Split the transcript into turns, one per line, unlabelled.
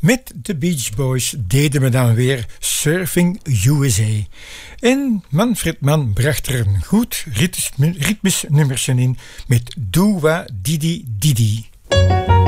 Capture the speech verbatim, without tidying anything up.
Met de Beach Boys deden we dan weer Surfing U S A. En Manfred Mann bracht er een goed ritmisch nummertje in met Doe Wa Didi Didi.